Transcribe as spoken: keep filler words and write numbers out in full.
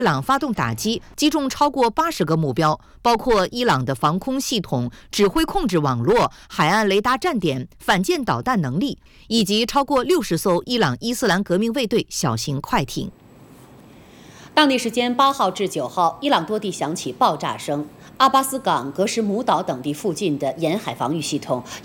伊朗发动打击，击中超过八十个目标，包括伊朗的防空系统、指挥控制网络、海岸雷达站点、反舰导弹能力，以及超过六十艘伊朗伊斯兰革命卫队小型快艇。 当地时间八号至九号，伊朗多地响起爆炸声，阿巴斯港、格什姆岛等地附近的沿海防御系统